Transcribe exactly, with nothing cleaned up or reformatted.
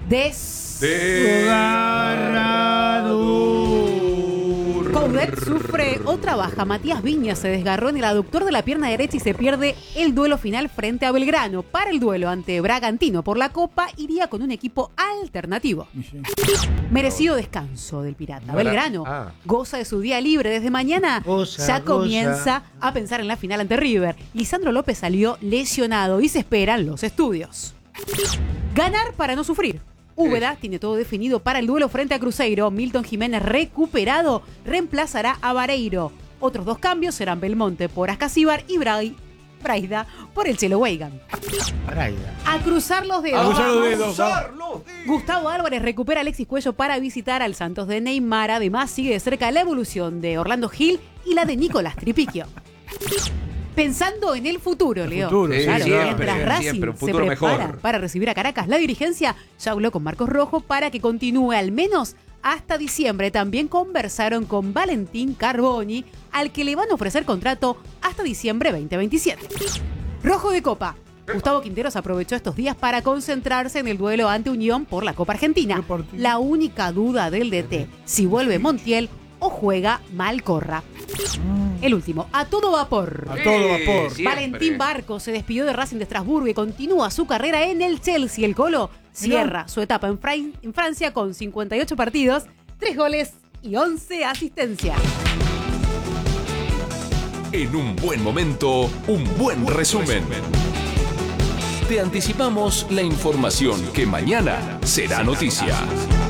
Desgarrador. Coudet sufre otra baja. Matías Viñas se desgarró en el aductor de la pierna derecha y se pierde el duelo final frente a Belgrano. Para el duelo ante Bragantino por la Copa iría con un equipo alternativo. Merecido descanso del Pirata. Belgrano ah. goza de su día libre. Desde mañana goza, ya comienza goza. a pensar en la final ante River. Lisandro López salió lesionado y se esperan los estudios. Ganar para no sufrir. Úbeda tiene todo definido para el duelo frente a Cruzeiro. Milton Jiménez, recuperado, reemplazará a Vareiro. Otros dos cambios serán Belmonte por Ascasíbar y Bray, Braida por el Chelo Weigan. Braida. A cruzar los dedos. A cruzar los dedos. Gustavo Álvarez recupera a Alexis Cuello para visitar al Santos de Neymar. Además, sigue de cerca la evolución de Orlando Gil y la de Nicolás Tripiquio. Pensando en el futuro, el Leo. Futuro, sí, claro, sí, mientras siempre, Racing siempre, un se futuro prepara mejor. para recibir a Caracas, la dirigencia ya habló con Marcos Rojo para que continúe al menos hasta diciembre. También conversaron con Valentín Carboni, al que le van a ofrecer contrato hasta diciembre veinte veintisiete. Rojo de Copa. Gustavo Quinteros aprovechó estos días para concentrarse en el duelo ante Unión por la Copa Argentina. La única duda del D T, si vuelve Montiel o juega Malcorra. El último, a todo vapor. A todo vapor. Sí, Valentín Barco se despidió de Racing de Estrasburgo y continúa su carrera en el Chelsea. El Colo cierra su etapa en, Fra- en Francia con cincuenta y ocho partidos, tres goles y once asistencias. En un buen momento, un buen resumen. Te anticipamos la información que mañana será noticia.